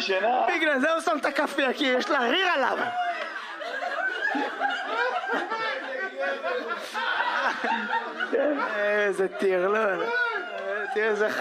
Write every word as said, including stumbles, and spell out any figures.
ישנה. בגלל זה הוא שם את הכאפיה, כי יש לה ריר עליו. איזה טירלון. תראה איזה